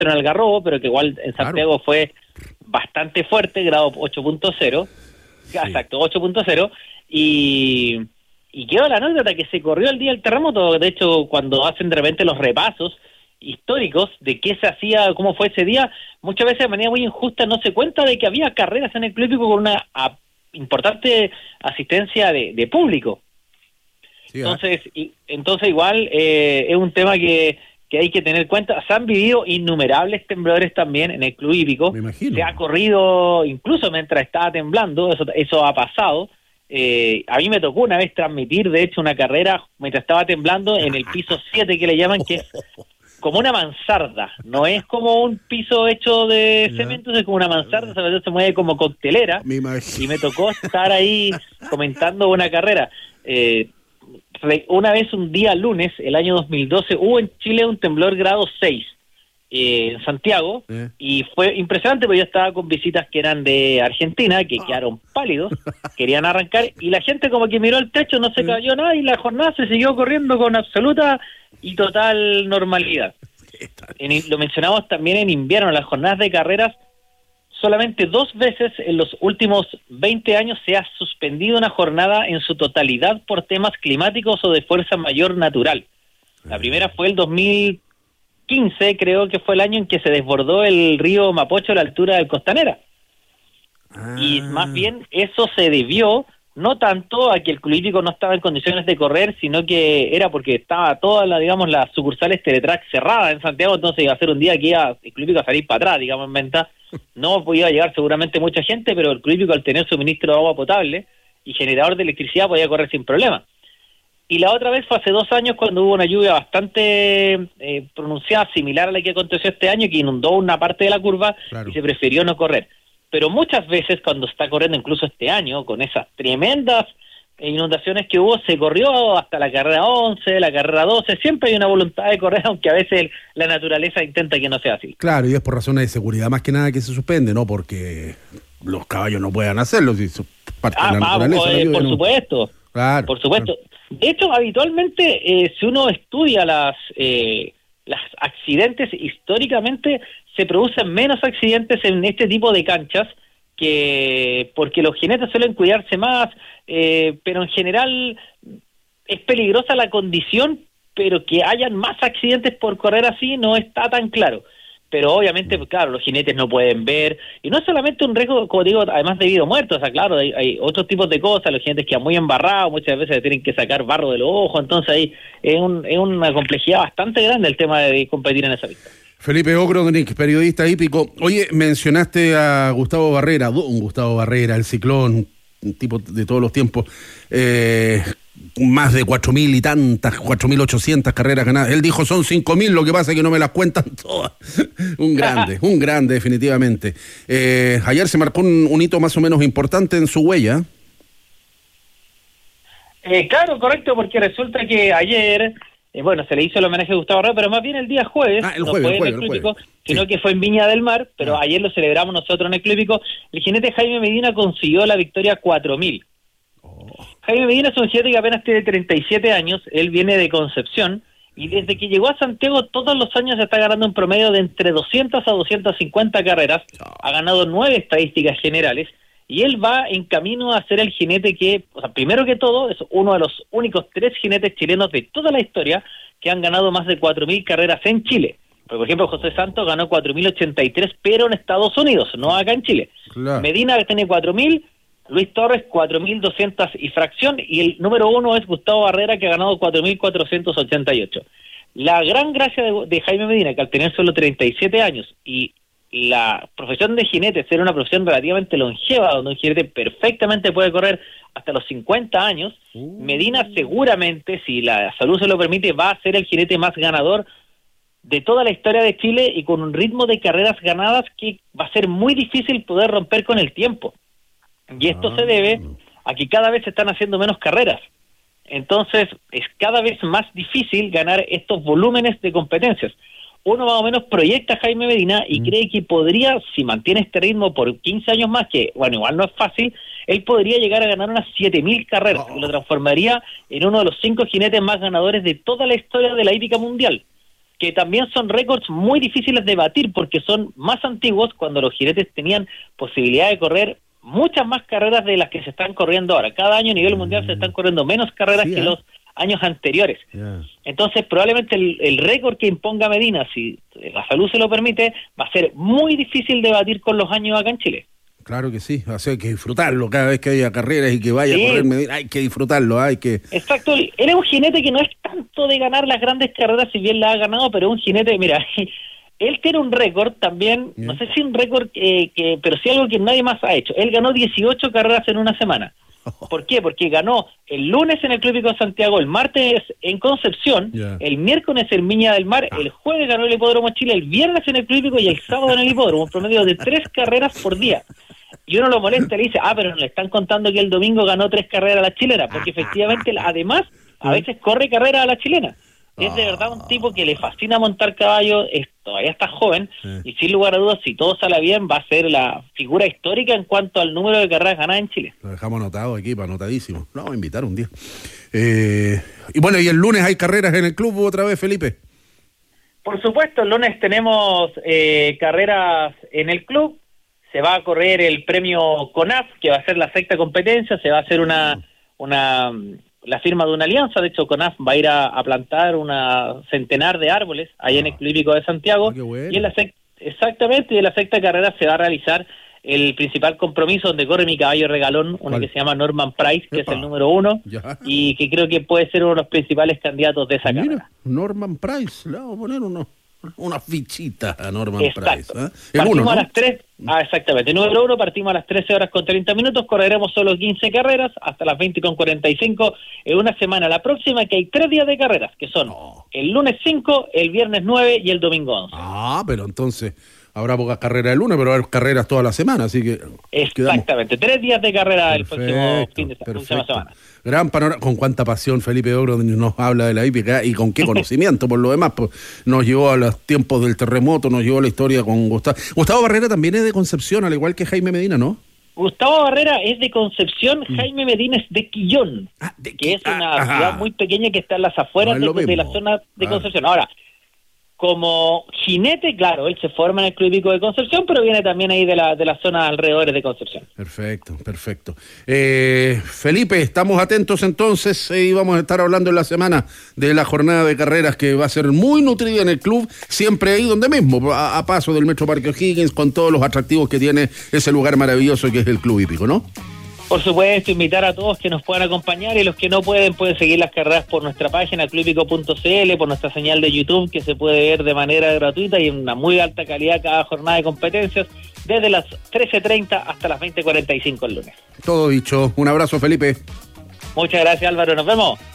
en Algarrobo, pero que igual en Santiago fue bastante fuerte, grado 8.0, sí. Exacto, 8.0, y quedó la anécdota que se corrió el día del terremoto. De hecho, cuando hacen de repente los repasos históricos de qué se hacía, cómo fue ese día, muchas veces de manera muy injusta no se cuenta de que había carreras en el Club Hípico con una importante asistencia de público. Sí, entonces igual es un tema que hay que tener en cuenta. Se han vivido innumerables temblores también en el Club Hípico. Me imagino. Se ha corrido incluso mientras estaba temblando, eso ha pasado. A mí me tocó una vez transmitir, de hecho, una carrera mientras estaba temblando en el piso 7, que le llaman, que es como una mansarda, no es como un piso hecho de cemento, es como una mansarda, se mueve como coctelera, y me tocó estar ahí comentando una carrera. Una vez, un día lunes, el año 2012, hubo en Chile un temblor grado 6 en Santiago, y fue impresionante porque yo estaba con visitas que eran de Argentina, que quedaron pálidos, querían arrancar, y la gente como que miró el techo, no se cayó nada, y la jornada se siguió corriendo con absoluta y total normalidad. Lo mencionamos también en invierno, las jornadas de carreras, solamente 2 veces en los últimos 20 años se ha suspendido una jornada en su totalidad por temas climáticos o de fuerza mayor natural. La primera fue el 2015, creo que fue el año en que se desbordó el río Mapocho a la altura del Costanera. Y más bien eso se debió no tanto a que el Club Hípico no estaba en condiciones de correr, sino que era porque estaba todas las sucursales Teletrack cerradas en Santiago, entonces iba a ser un día que iba el Club Hípico a salir para atrás, digamos, en venta. No podía llegar seguramente mucha gente, pero el Club Hípico, al tener suministro de agua potable y generador de electricidad, podía correr sin problema. Y la otra vez fue hace 2 años, cuando hubo una lluvia bastante pronunciada, similar a la que aconteció este año, que inundó una parte de la curva, y se prefirió no correr. Pero muchas veces cuando está corriendo, incluso este año, con esas tremendas inundaciones que hubo, se corrió hasta la carrera 11, la carrera 12, siempre hay una voluntad de correr, aunque a veces la naturaleza intenta que no sea así. Claro, y es por razones de seguridad más que nada que se suspende, ¿no? Porque los caballos no puedan hacerlo, si es parte de la naturaleza. Por supuesto, claro, por supuesto. Claro. De hecho, habitualmente, si uno estudia las accidentes históricamente, se producen menos accidentes en este tipo de canchas, porque los jinetes suelen cuidarse más, pero en general es peligrosa la condición, pero que hayan más accidentes por correr así no está tan claro. Pero obviamente, claro, los jinetes no pueden ver, y no es solamente un riesgo, como digo, además de vida o muerte, o sea, claro, hay otros tipos de cosas, los jinetes quedan muy embarrados, muchas veces tienen que sacar barro de los ojos, entonces ahí es una complejidad bastante grande el tema de competir en esa pista. Felipe Ogrodnik, periodista hípico. Oye, mencionaste a Gustavo Barrera, Gustavo Barrera, el ciclón, un tipo de todos los tiempos, más de 4.000 y tantas, 4.800 carreras ganadas. Él dijo son 5.000, lo que pasa es que no me las cuentan todas. un grande definitivamente. Ayer se marcó un hito más o menos importante en su huella. Claro, correcto, porque resulta que ayer... se le hizo el homenaje a Gustavo Barrera, pero más bien el día jueves, el jueves, sino que fue en Viña del Mar, pero ayer lo celebramos nosotros en el Club Hípico. El jinete Jaime Medina consiguió la victoria 4.000. Jaime Medina es un jinete que apenas tiene 37 años, él viene de Concepción, y desde que llegó a Santiago todos los años está ganando un promedio de entre 200 a 250 carreras, ha ganado 9 estadísticas generales, y él va en camino a ser el jinete que, primero que todo, es uno de los únicos 3 jinetes chilenos de toda la historia que han ganado más de 4.000 carreras en Chile. Por ejemplo, José Santos ganó 4.083, pero en Estados Unidos, no acá en Chile. Claro. Medina tiene 4.000, Luis Torres 4.200 y fracción, y el número 1 es Gustavo Barrera, que ha ganado 4.488. La gran gracia de Jaime Medina, que al tener solo 37 años y la profesión de jinete ser una profesión relativamente longeva, donde un jinete perfectamente puede correr hasta los 50 años, Medina seguramente, si la salud se lo permite, va a ser el jinete más ganador de toda la historia de Chile, y con un ritmo de carreras ganadas que va a ser muy difícil poder romper con el tiempo. Y esto se debe a que cada vez se están haciendo menos carreras. Entonces es cada vez más difícil ganar estos volúmenes de competencias. Uno más o menos proyecta a Jaime Medina y cree que podría, si mantiene este ritmo por 15 años más, que bueno, igual no es fácil, él podría llegar a ganar unas 7.000 carreras, que lo transformaría en uno de los 5 jinetes más ganadores de toda la historia de la hípica mundial. que también son récords muy difíciles de batir porque son más antiguos, cuando los jinetes tenían posibilidad de correr muchas más carreras de las que se están corriendo ahora. Cada año a nivel mundial se están corriendo menos carreras que los años anteriores. Entonces probablemente el récord que imponga Medina, si la salud se lo permite, va a ser muy difícil de batir con los años acá en Chile. Claro que sí, o sea, hay que disfrutarlo cada vez que haya carreras y que vaya a correr Medina, hay que disfrutarlo, hay que... Exacto, él es un jinete que no es tanto de ganar las grandes carreras, si bien la ha ganado, pero es un jinete, mira, él tiene un récord también, no sé si un récord, pero sí algo que nadie más ha hecho. Él ganó 18 carreras en una semana. ¿Por qué? Porque ganó el lunes en el Club Hípico de Santiago, el martes en Concepción, el miércoles en Viña del Mar, el jueves ganó el Hipódromo Chile, el viernes en el Club Hípico y el sábado en el Hipódromo, un promedio de 3 carreras por día. Y uno lo molesta, le dice, pero no le están contando que el domingo ganó 3 carreras a la chilena, porque efectivamente, además, a veces corre carreras a la chilena. Es de verdad un tipo que le fascina montar caballo, todavía está joven, y sin lugar a dudas, si todo sale bien, va a ser la figura histórica en cuanto al número de carreras ganadas en Chile. Lo dejamos anotado aquí, anotadísimo. Lo vamos a invitar un día. Y bueno, ¿y el lunes hay carreras en el club otra vez, Felipe? Por supuesto, el lunes tenemos carreras en el club. Se va a correr el premio CONAF, que va a ser la sexta competencia, se va a hacer la firma de una alianza. De hecho, CONAF va a ir a plantar una centenar de árboles ahí en el Club Hípico de Santiago. Bueno. Y en la sexta carrera se va a realizar el principal compromiso donde corre mi caballo regalón, uno que se llama Norman Price, que es el número 1, y que creo que puede ser uno de los principales candidatos de esa carrera. Norman Price, le vamos a poner una fichita a Norman Exacto. Price. Partimos a las 3, exactamente, número 1, partimos a las 13 horas con 30 minutos, correremos solo 15 carreras hasta las 20:45 en una semana. La próxima, que hay 3 días de carreras, que son el lunes 5, el viernes 9 y el domingo 11. Pero entonces habrá pocas carreras el lunes, pero habrá carreras toda la semana, así que... Exactamente, 3 días de carrera el próximo fin de semana. Gran panorama, con cuánta pasión Felipe Ogro nos habla de la hípica y con qué conocimiento por lo demás, pues nos llevó a los tiempos del terremoto, nos llevó a la historia con Gustavo. Gustavo Barrera también es de Concepción, al igual que Jaime Medina, ¿no? Gustavo Barrera es de Concepción, Jaime Medina es de Quillón, que es una ciudad muy pequeña que está en las afueras de la zona de Concepción. Ahora, como jinete, claro, él se forma en el Club Hípico de Concepción, pero viene también ahí de la zona alrededores de Concepción. Perfecto. Felipe, estamos atentos entonces y vamos a estar hablando en la semana de la jornada de carreras que va a ser muy nutrida en el club, siempre ahí donde mismo, a paso del Metro Parque O'Higgins, con todos los atractivos que tiene ese lugar maravilloso que es el Club Hípico, ¿no? Por supuesto, invitar a todos que nos puedan acompañar, y los que no pueden seguir las carreras por nuestra página clubhipico.cl, por nuestra señal de YouTube, que se puede ver de manera gratuita y en una muy alta calidad cada jornada de competencias, desde las 13:30 hasta las 20:45 el lunes. Todo dicho. Un abrazo, Felipe. Muchas gracias, Álvaro. Nos vemos.